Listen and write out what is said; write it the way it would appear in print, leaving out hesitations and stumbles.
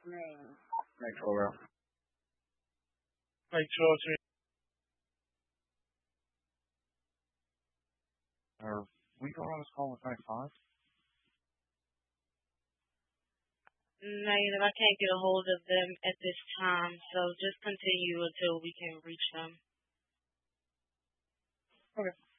Thanks, Laura. Thanks, Roger. Are we going on this call with 95? Negative. I can't get a hold of them at this time, so just continue until we can reach them. Okay.